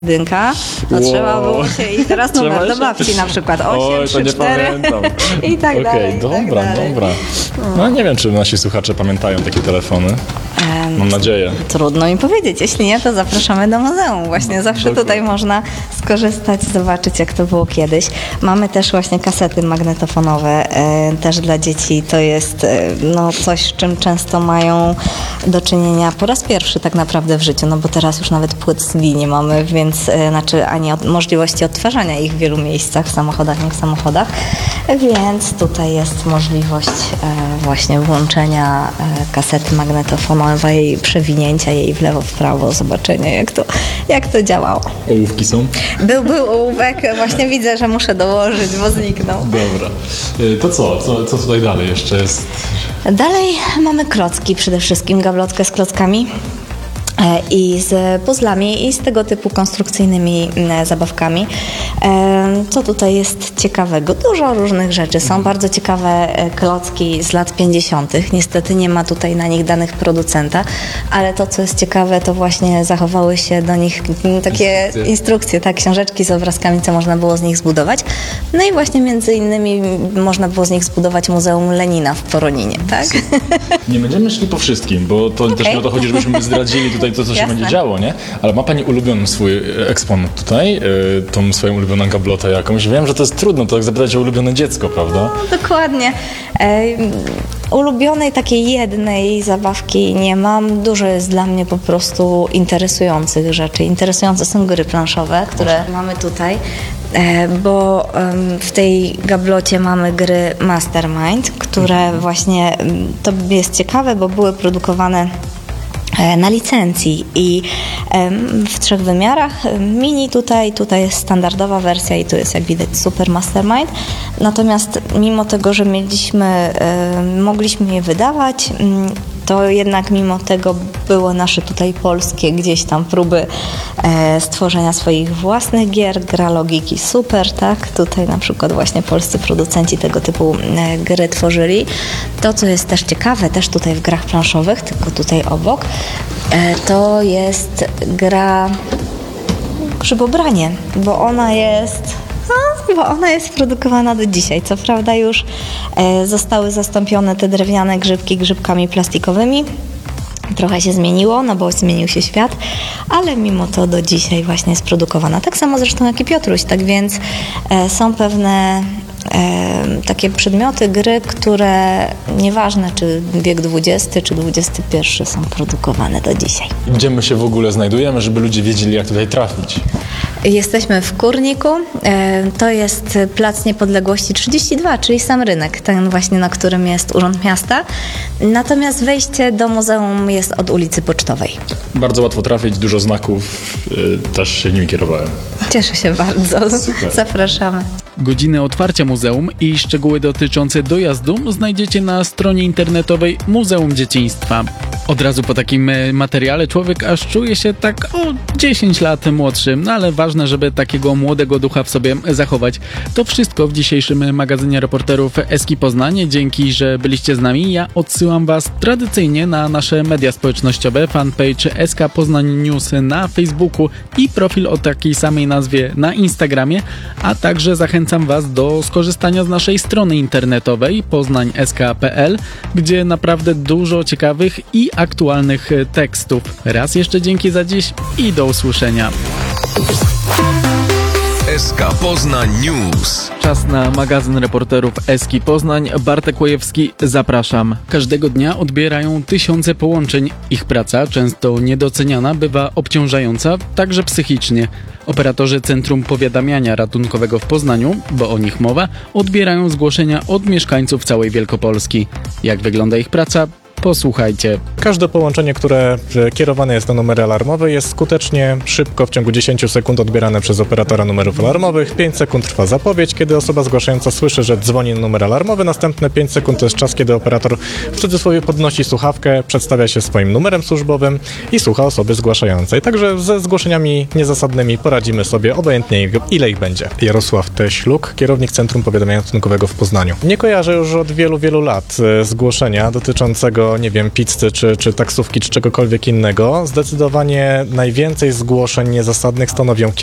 jedynka, no trzeba było się i teraz numer do babci na przykład 8, 3, 4 i tak dalej. Dobra. No nie wiem, czy nasi słuchacze pamiętają takie telefony. Mam nadzieję. Trudno mi powiedzieć. Jeśli nie, to zapraszamy do muzeum. Właśnie zawsze tutaj można skorzystać, zobaczyć, jak to było kiedyś. Mamy też właśnie kasety magnetofonowe, też dla dzieci. To jest coś, z czym często mają do czynienia po raz pierwszy tak naprawdę w życiu, no bo teraz już nawet płyt CD nie mamy, więc ani możliwości odtwarzania ich w wielu miejscach, w samochodach, nie w samochodach, więc tutaj jest możliwość właśnie włączenia kasety magnetofonowej, przewinięcia jej w lewo, w prawo, zobaczenia jak to działało. Ołówki są? Był ołówek, właśnie widzę, że muszę dołożyć, bo zniknął. Dobra. To co tutaj dalej jeszcze jest? Dalej mamy klocki, przede wszystkim gablotkę z klockami i z puzzlami i z tego typu konstrukcyjnymi zabawkami. Co tutaj jest ciekawego? Dużo różnych rzeczy. Są bardzo ciekawe klocki z lat 50. Niestety nie ma tutaj na nich danych producenta, ale to, co jest ciekawe, to właśnie zachowały się do nich takie instrukcje, tak, książeczki z obrazkami, co można było z nich zbudować. No i właśnie między innymi można było z nich zbudować Muzeum Lenina w Poroninie, tak? Nie będziemy szli po wszystkim, bo to też nie o to chodzi, żebyśmy zdradzili tutaj to, co się będzie działo, nie? Ale ma Pani ulubiony swój eksponat tutaj, tą swoją ulubioną gablotę jakąś? Wiem, że to jest trudno, to tak zapytać o ulubione dziecko, prawda? No, dokładnie. Ulubionej takiej jednej zabawki nie mam. Dużo jest dla mnie po prostu interesujących rzeczy. Interesujące są gry planszowe, które mamy tutaj, bo w tej gablocie mamy gry Mastermind, które właśnie, to jest ciekawe, bo były produkowane na licencji i w 3 wymiarach. Mini tutaj jest standardowa wersja i tu jest, jak widać, Super Mastermind. Natomiast mimo tego, że mogliśmy je wydawać, to jednak mimo tego były nasze tutaj polskie gdzieś tam próby stworzenia swoich własnych gier. Gra logiki super, tak? Tutaj na przykład właśnie polscy producenci tego typu gry tworzyli. To, co jest też ciekawe, też tutaj w grach planszowych, tylko tutaj obok, to jest gra Grzybobranie, bo ona jest produkowana do dzisiaj. Co prawda już zostały zastąpione te drewniane grzybki grzybkami plastikowymi. Trochę się zmieniło, no bo zmienił się świat, ale mimo to do dzisiaj właśnie jest produkowana. Tak samo zresztą jak i Piotruś, tak więc są pewne takie przedmioty, gry, które nieważne czy wiek XX czy XXI są produkowane do dzisiaj. Gdzie my się w ogóle znajdujemy, żeby ludzie wiedzieli, jak tutaj trafić? Jesteśmy w Kurniku, to jest Plac Niepodległości 32, czyli sam rynek, ten właśnie, na którym jest Urząd Miasta. Natomiast wejście do muzeum jest od ulicy Pocztowej. Bardzo łatwo trafić, dużo znaków, też się nimi kierowałem. Cieszę się bardzo. Super. Zapraszamy. Godziny otwarcia muzeum i szczegóły dotyczące dojazdu znajdziecie na stronie internetowej Muzeum Dzieciństwa. Od razu po takim materiale człowiek aż czuje się tak o 10 lat młodszy, no ale ważne, żeby takiego młodego ducha w sobie zachować. To wszystko w dzisiejszym magazynie reporterów Eski Poznań. Dzięki, że byliście z nami. Ja odsyłam Was tradycyjnie na nasze media społecznościowe, fanpage SK Poznań News na Facebooku i profil o takiej samej nazwie na Instagramie, a także zachęcam Was do skorzystania z naszej strony internetowej poznań.sk.pl, gdzie naprawdę dużo ciekawych i aktualnych tekstów. Raz jeszcze dzięki za dziś i do usłyszenia. SK Poznań News. Czas na magazyn reporterów Eski Poznań. Bartek Łojewski, zapraszam. Każdego dnia odbierają tysiące połączeń. Ich praca, często niedoceniana, bywa obciążająca, także psychicznie. Operatorzy Centrum Powiadamiania Ratunkowego w Poznaniu, bo o nich mowa, odbierają zgłoszenia od mieszkańców całej Wielkopolski. Jak wygląda ich praca? Posłuchajcie. Każde połączenie, które kierowane jest na numery alarmowe, jest skutecznie, szybko, w ciągu 10 sekund odbierane przez operatora numerów alarmowych. 5 sekund trwa zapowiedź, kiedy osoba zgłaszająca słyszy, że dzwoni numer alarmowy. Następne 5 sekund to jest czas, kiedy operator w cudzysłowie podnosi słuchawkę, przedstawia się swoim numerem służbowym i słucha osoby zgłaszającej. Także ze zgłoszeniami niezasadnymi poradzimy sobie, obojętnie ile ich będzie. Jarosław Teśluk, kierownik Centrum Powiadamiania Ratunkowego w Poznaniu. Nie kojarzę już od wielu, wielu lat zgłoszenia dotyczącego do, nie wiem, pizzy, czy taksówki, czy czegokolwiek innego, zdecydowanie najwięcej zgłoszeń niezasadnych stanowią